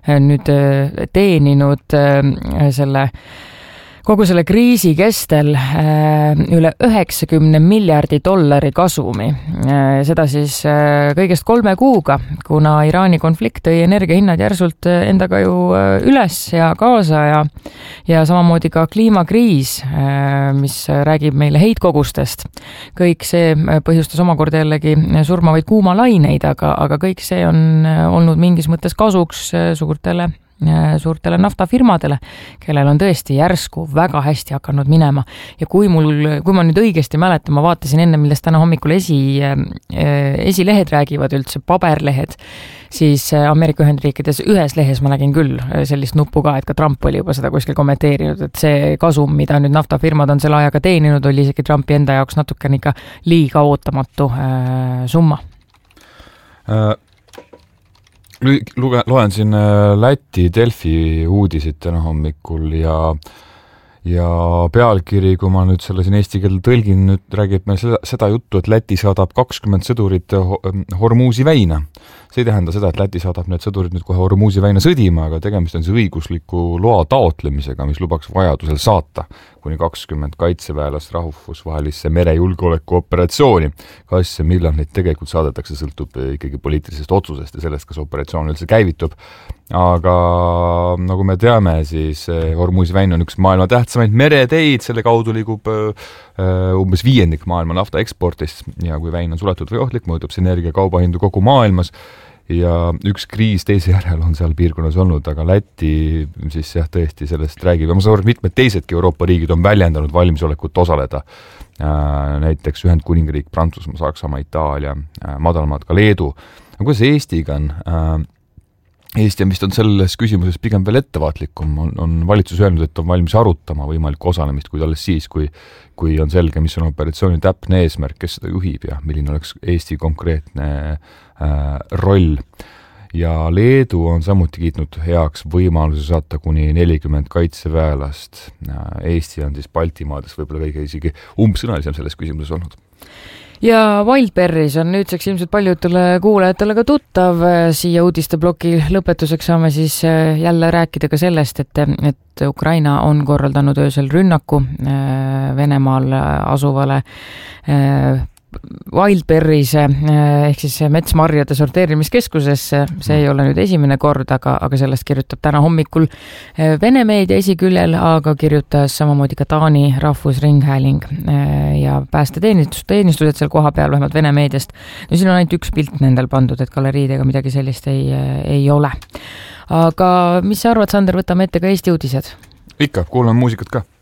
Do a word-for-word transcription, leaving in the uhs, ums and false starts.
nüüd teeninud selle kogu selle kriisi kestel üle üheksakümne miljardi dollari kasumi. Seda siis kõigest kolme kuuga, kuna Iraani konflikt tõi energiahinnad järsult endaga ju üles ja kaasa ja, ja samamoodi ka kliimakriis, mis räägib meile heitkogustest. Kõik see põhjustas omakorda jällegi surmavaid kuumalaineid, aga, aga kõik see on olnud mingis mõttes kasuks suurtele suurtele naftafirmadele, kellel on tõesti järsku väga hästi hakanud minema. Ja kui mul, kui ma nüüd õigesti mäletan, ma vaatasin enne, millest täna hommikul esi, esilehed räägivad üldse, paberlehed, siis Ameerika Ühendriikides ühes lehes ma nägin küll sellist nuppu ka, et ka Trump oli juba seda kuskil kommenteerinud, et see kasum, mida nüüd naftafirmad on selle ajaga teeninud, oli isegi Trumpi enda jaoks natuke ikka liiga ootamatu äh, summa. Äh. Luge, loen siin Läti Delfi uudisid täna hommikul ja, ja pealkiri, kui ma nüüd selle siin eesti keelde tõlgin, nüüd räägib meil seda, seda juttu, et Läti saadab kakskümmend sõdurit Hormuzi väina. See ei tähenda seda, et Läti saadab need sõdurid nüüd kohe Hormuzi väina sõdima, aga tegemist on see õigusliku loa taotlemisega, mis lubaks vajadusel saata kuni kakskümmend kaitseväelast rahvusvahelisse merejulgeoleku operatsiooni. Kas ja millal neid tegelikult saadetakse, sõltub ikkagi poliitilisest otsusest ja sellest, kas operatsioon üldse käivitub. Aga nagu me teame, siis Hormuzi väin on üks maailma tähtsamaid mereteid, selle kaudu liigub umbes viiendik maailma nafta eksportist ja kui väin on suletud või ohtlik, mõjutab see energia kaubahindu kogu maailmas ja üks kriis teise järel on seal piirkonnas olnud, aga Läti siis jah tõesti sellest räägib ja ma saan aru, et mitmed teisedki Euroopa riigid on väljendanud valmisolekut osaleda. Näiteks Ühendkuningriik, Prantsusmaa, Saksamaa, Itaalia, madalamad ka Leedu. Aga kuidas Eestiga on? Eesti vist on selles küsimuses pigem veel ettevaatlikum, on, on valitsus öelnud, et on valmis arutama võimalikku osalemist, kuid alles siis, kui, kui on selge, mis on operatsiooni täpne eesmärk, kes seda juhib ja milline oleks Eesti konkreetne äh, roll. Ja Leedu on samuti kiitnud heaks võimaluse saata kuni nelikümmend kaitseväelast. Eesti on siis Baltimaades võib-olla kõige isegi umbsõnalisem selles küsimuses olnud. Ja Wildberries on nüüdseks ilmselt paljudele kuulajatele ka tuttav. Siia uudistebloki lõpetuseks saame siis jälle rääkida ka sellest, et, et Ukraina on korraldanud öösel rünnaku Venemaal asuvale Wildberries ehk siis metsmarjade sorteerimiskeskusesse. See ei ole nüüd esimene kord, aga, aga sellest kirjutab täna hommikul Vene meedia esiküljel, aga kirjutas samamoodi ka Taani rahvusringhääling ja päästeteenistus, teenistused seal koha peal, vähemalt Vene meediast. No siin on ainult üks pilt nendel pandud, et galeriidega midagi sellist ei, ei ole. Aga mis sa arvad, Sander, võtame ette ka Eesti uudised? Ikka, kuulame muusikat ka.